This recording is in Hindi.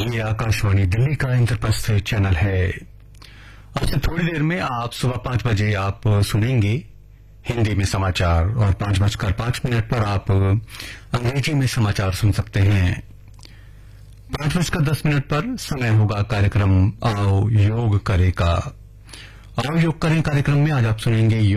ये आकाशवाणी दिल्ली का इंद्रप्रस्थ चैनल है। अब से थोड़ी देर में आप सुबह 5 बजे आप सुनेंगे हिंदी में समाचार और 5:05 पर आप अंग्रेजी में समाचार सुन सकते हैं। 5:10 पर समय होगा कार्यक्रम आओ योग करें का। आओ योग करें कार्यक्रम में आज आप सुनेंगे